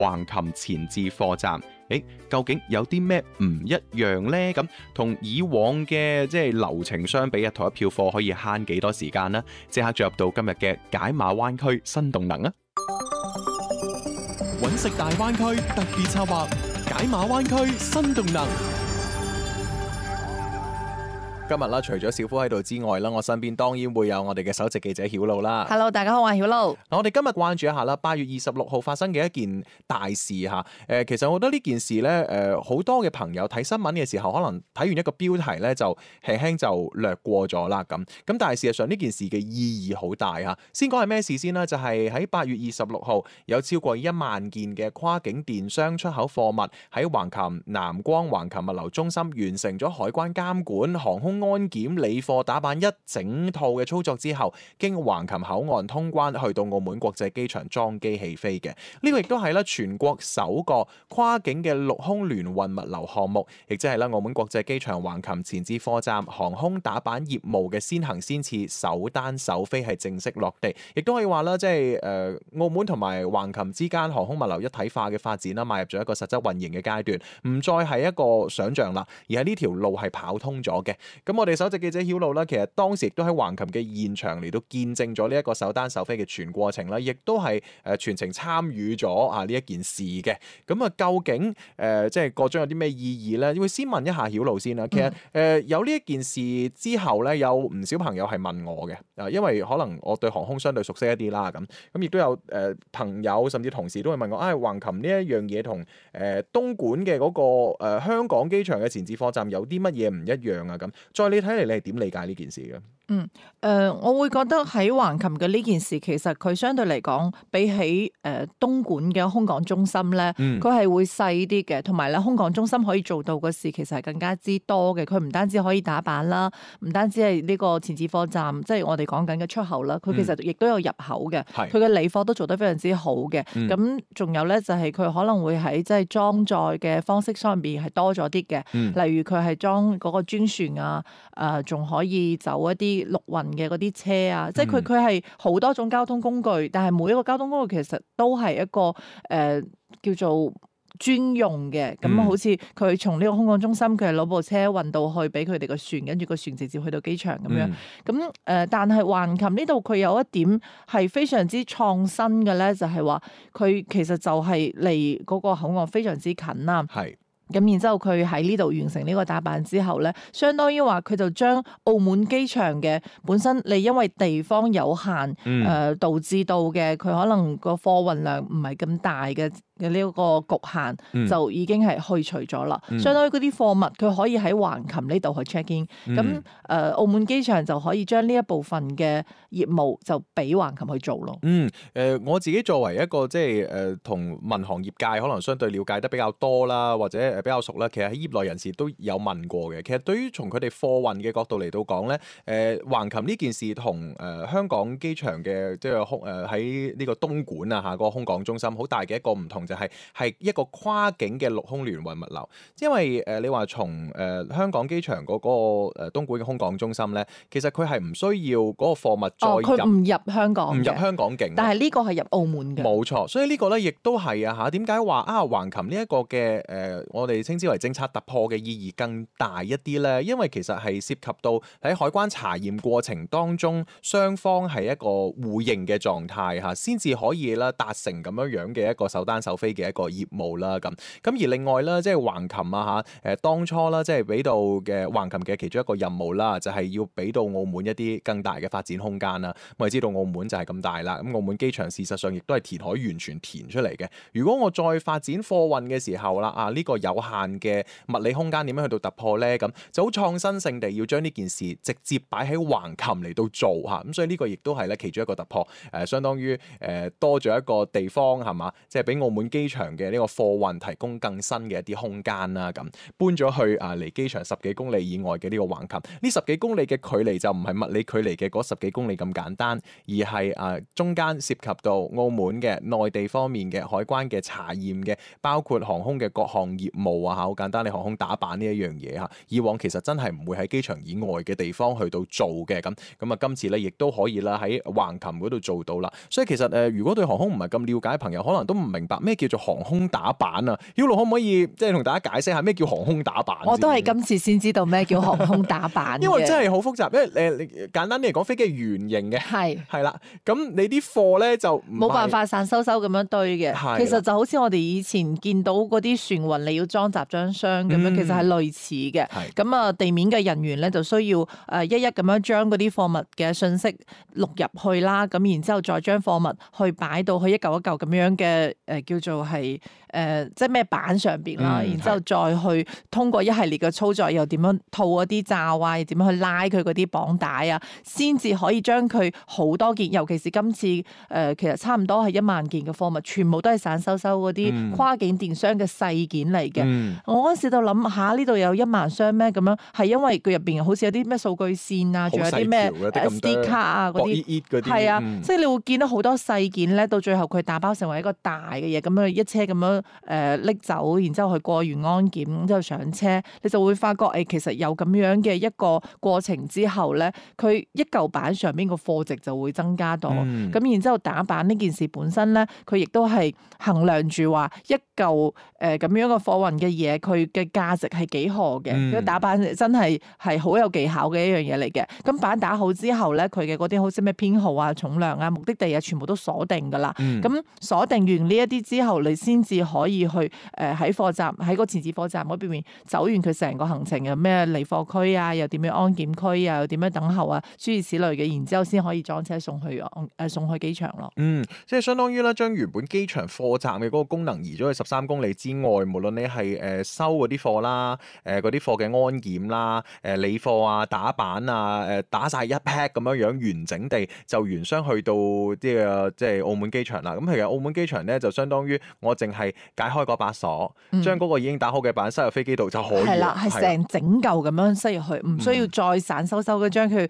橫琴前置貨站。究竟有啲咩唔一樣呢？咁同以往嘅流程相比啊，同一票貨可以慳幾多時間呢？即刻進入到今日嘅解碼灣區新動能啊！ 揾食大灣區特別策劃，解碼灣區新動能。 今日啦，除咗小夫喺度之外啦，我身邊當然會有我哋嘅首席記者曉露啦。 Hello， 大家好，我係曉露。 我哋今日關注一下啦，8月26號發生嘅一件大事嚇。其實我覺得呢件事咧，好多嘅朋友睇新聞嘅時候，可能睇完一個標題咧，就輕輕就略過咗啦咁。咁但係事實上呢件事嘅意義好大嚇。先講係咩事先啦？就係喺8月26號有超過1萬件嘅跨境電商出口貨物喺橫琴南光橫琴物流中心完成咗海關監管、航空安檢、理貨打板一整套嘅操作之後，經橫琴口岸通關去到澳門國際機場裝機起飛嘅。呢個亦都係咧全國首個跨境嘅陸空聯運物流項目，亦即係咧澳門國際機場橫琴前置貨站航空打板業務嘅先行先試、首單首飛係正式落地，亦都可以話啦，澳門同埋橫琴之間航空物流一體化嘅發展啦，邁入咗一個實質運營嘅階段，唔再係一個想像啦，而係呢條路係跑通咗嘅。咁我哋首席記者曉露啦，其實當時亦都喺橫琴嘅現場嚟到見證咗呢一個首單首飛嘅全過程啦，亦都係全程參與咗呢一件事嘅。咁啊，究竟個中有啲咩意義咧？會先問一下曉露先啦。其實有呢一件事之後咧，有唔少朋友係問我嘅，因為可能我對航空相對熟悉一啲啦，咁亦都有朋友甚至同事都會問我，橫琴呢一樣嘢同東莞嘅嗰個香港機場嘅前置貨站有啲乜嘢唔一樣啊？咁再你睇嚟，你係點理解呢件事嘅？ 我會覺得喺橫琴嘅呢件事，其實佢相對嚟講，比起東莞嘅空港中心咧，佢係會細啲嘅，同埋咧空港中心可以做到嘅事，其實係更加之多嘅。佢唔單止可以打板啦，唔單止係呢個前置貨站，即係我哋講緊嘅出口啦，佢其實亦都有入口嘅，佢嘅理貨都做得非常之好嘅。咁仲有咧就係佢可能會喺即係裝載嘅方式上邊係多咗啲嘅，例如佢係裝嗰個專船啊，仲可以走一啲陸運嘅嗰啲車啊，即係佢係好多種交通工具，但係每一個交通工具其實都係一個叫做專用嘅。咁好似佢從呢個空港中心，佢係攞部車運到去俾佢哋個船，跟住個船直接去到機場咁樣。咁但係橫琴呢度佢有一點係非常之創新嘅咧，就係話佢其實就係離嗰個口岸非常之近啦。咁然之後佢喺呢度完成呢個打板之後咧，相當於話佢就將澳門機場嘅本身你因為地方有限，導致到嘅佢可能個貨運量唔係咁大嘅呢一個局限，就已經係去除咗啦。相當於嗰啲貨物佢可以喺橫琴呢度去 check in，咁澳門機場就可以將呢一部分嘅業務就俾橫琴去做咯。 我自己作為一個同民航業界可能相對了解得比較多啦，或者比較熟啦，其實喺業內人士都有問過嘅。其實對於從佢哋貨運嘅角度嚟到講咧，橫琴呢件事同香港機場嘅喺呢個東莞啊嗰個空港中心好大嘅一個唔同，就係一個跨境嘅陸空聯運物流。因為你話從香港機場嗰個東莞嘅空港中心咧，其實佢係唔需要嗰個貨物再入， 佢唔入香港， 唔入香港境， 但係呢個係入澳門嘅。 冇錯，所以呢個咧亦都係點解話橫琴呢一個嘅我哋稱之為政策突破嘅意義更大一啲咧？因為其實係涉及到喺海關查驗過程當中，雙方係一個互認嘅狀態先至可以啦達成咁樣嘅一個首單首飛嘅一個業務啦。咁而另外啦，即係橫琴當初啦，即係俾到嘅橫琴嘅其中一個任務啦，就係要俾到澳門一啲更大嘅發展空間啦。我哋知道澳門就係咁大啦，咁澳門機場事實上亦都係填海完全填出嚟嘅。如果我再發展貨運嘅時候啦，呢個有限嘅物理空間點樣去到突破咧？咁就好創新性地要將呢件事直接擺喺橫琴嚟到做嚇，咁所以呢個亦都係咧其中一個突破，相當於多咗一個地方係嘛，即係俾澳門機場嘅呢個貨運提供更新嘅一啲空間啦。咁搬咗去離機場10幾公里以外嘅呢個橫琴，呢10幾公里嘅距離就唔係物理距離嘅嗰10幾公里咁簡單，而係中間涉及到澳門嘅內地方面嘅海關嘅查驗嘅，包括航空嘅各項業務好簡單，你航空打板呢一樣嘢以往其實真係唔會喺機場以外嘅地方去到做嘅。咁今次咧亦都可以啦喺橫琴嗰度做到啦。所以其實如果對航空唔係咁了解嘅朋友，可能都唔明白咩叫做航空打板啊？Yulu 可唔可以即係同大家解釋下咩叫航空打板？ 我都係今次先知道咩叫航空打板嘅。 因為真係好複雜，因為簡單啲嚟講，飛機係圓形嘅，係啦。咁你啲貨咧就冇辦法散收收咁樣堆嘅。其實就好似我哋以前見到嗰啲船運，你要裝集裝箱咁樣，其實係類似嘅。咁啊，地面嘅人員咧就需要一一咁樣將嗰啲貨物嘅信息錄入去啦。咁然之後再將貨物去擺到去一嚿一嚿咁樣嘅叫做係即係咩板上邊啦。然之後再去通過一系列嘅操作，又點樣套嗰啲罩啊，又點樣去拉佢嗰啲綁帶啊，先至可以將佢好多件，尤其是今次其實差唔多係1萬件嘅貨物，全部都係散收收嗰啲跨境電商嘅細件嚟嘅。我嗰陣時就諗下呢度有1萬箱咩咁樣，係因為佢入邊好似有啲咩數據線啊，仲有啲咩 SD 卡啊嗰啲，係啊，即係你會見到好多細件咧，到最後佢打包成為一個大嘅嘢，咁樣一車咁樣拎走，然之後去過完安檢，然之後上車，你就會發覺其實有咁樣嘅一個過程之後咧，佢一嚿板上邊個貨值就會增加到。咁然之後打板呢件事本身咧，佢亦都係衡量住話一嚿咁樣嘅貨運嘅嘢，佢嘅價值係幾何嘅。打板真係好有技巧嘅一樣嘢嚟嘅。咁板打好之後咧，佢嘅嗰啲好似咩編號啊、重量啊、目的地啊，全部都鎖定㗎啦。咁鎖定完呢一啲之後，你先至可以去喺貨站喺個前置貨站嗰邊走完佢成個行程，有咩離貨區啊，又點樣安檢區啊，又點樣等候啊，諸如此類嘅，然之後先可以裝車送去機場咯。 即係相當於咧，將原本機場貨站嘅嗰個功能移咗去13公里之外，無論你係收嗰啲貨啦，嗰啲貨嘅安檢啦，理貨啊、打板啊，打晒一 pack 咁樣完整地就原箱去到即係澳門機場啦。咁其實澳門機場咧就相當於我淨係解開個把鎖，將嗰個已經打好嘅板塞入飛機度就可以。係啦， 係成整嚿咁樣塞入去，唔需要再散收嘅將佢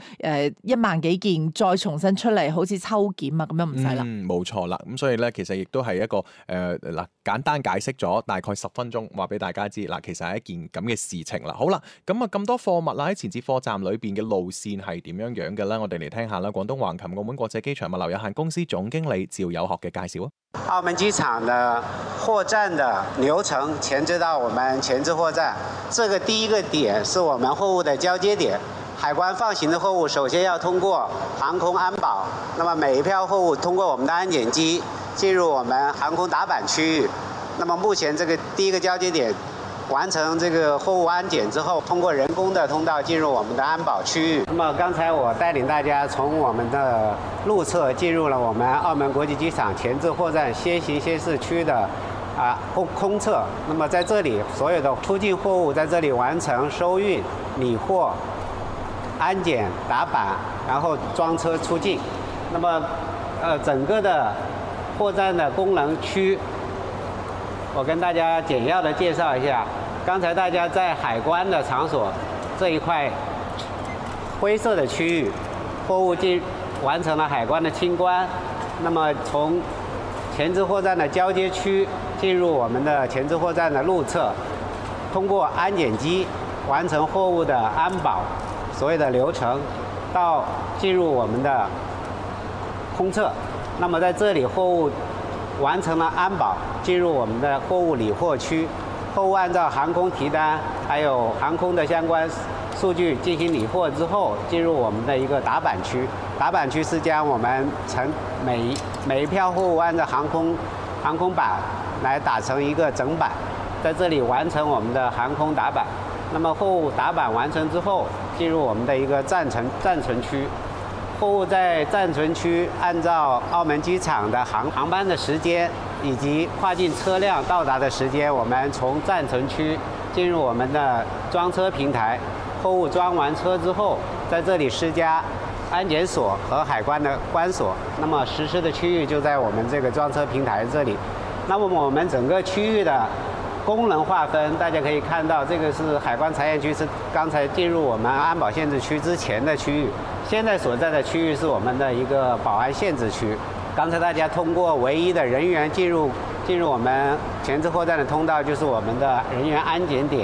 1萬幾件再重新出嚟，好似抽檢啊咁樣唔使啦。 冇錯啦。咁所以咧，其實亦都係一個嗱簡單解釋咗大概10分鐘，話俾大家知嗱，其實係一件咁嘅事情啦。好啦，咁啊咁多貨物啦喺前置貨站裏邊嘅路線係點樣樣嘅咧？我哋嚟聽下啦。廣東橫琴澳門國際機場物流有限公司總經理趙有學嘅介紹啊。 澳門機場的貨站的流程前置到我們前置貨站，這個第一個點是我們貨物的交接點。海關放行的貨物首先要通過航空安保，那麼每一票貨物通過我們的安檢機進入我們航空打板區域。那麼目前這個第一個交接點完成這個貨物安檢之後，通過人工的通道進入我們的安保區域。那麼剛才我帶領大家從我們的路側進入了我們澳門國際機場前置貨站先行先試區的空側。那麼在這裡所有的出境貨物在這裡完成收運、理貨、安檢、打板，然後裝車出境。那麼整個的貨站的功能區，我跟大家簡要的介紹一下。剛才大家在海關的場所這一塊灰色的區域，貨物完成了海關的清關。那麼從前置貨站的交接區進入我們的前置貨站的路側，通過安檢機完成貨物的安保所有的流程，到進入我們的空側。那麼在這裡貨物完成了安保，進入我們的貨物理貨區，貨物按照航空提單還有航空的相關數據進行理貨之後，進入我們的一個打板區。打板區是將我們每一票貨物按照航空板來打成一個整板，在這裡完成我們的航空打板。那麼貨物打板完成之後，進入我們的一個暫存區。貨物在暫存區按照澳門機場的航班的時間以及跨境車輛到達的時間，我們從暫存區進入我們的裝車平台。貨物裝完車之後，在這裡施加安檢鎖和海關的關鎖。那麼實施的區域就在我們這個裝車平台這裡。那麼我們整個區域的功能劃分，大家可以看到，這個是海關查驗區，是剛才進入我們安保限制區之前的區域。現在所在的區域是我們的一個保安限制區。剛才大家通過唯一的人員進入我們前置貨站的通道，就是我們的人員安檢點。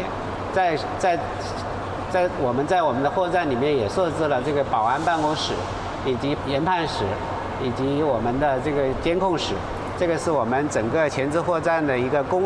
我們在我們的貨站裡面也設置了這個保安辦公室，以及研判室，以及我們的這個監控室。 這個是我們整個前置貨站的一個公